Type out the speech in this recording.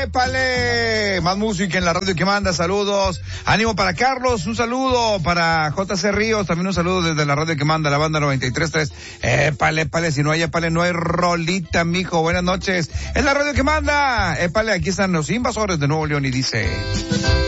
¡Épale! Más música en la radio que manda, saludos. Ánimo para Carlos, un saludo para JC Ríos, también un saludo desde la radio que manda, la banda 93.3. ¡Épale! Si no hay épale, no hay rolita, mijo. Buenas noches. Es la radio que manda. ¡Épale! Aquí están los invasores de Nuevo León y dice...